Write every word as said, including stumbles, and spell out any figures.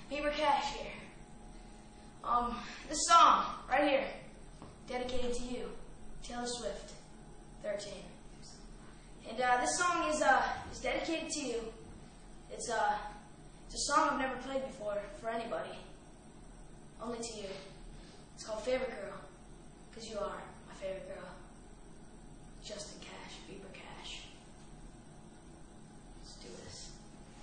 Beaver Cash here. Um, this song, right here, dedicated to you, Taylor Swift, thirteen. And uh, this song is uh, is dedicated to you. It's, uh, it's a song I've never played before for anybody, only to you. It's called Favorite Girl.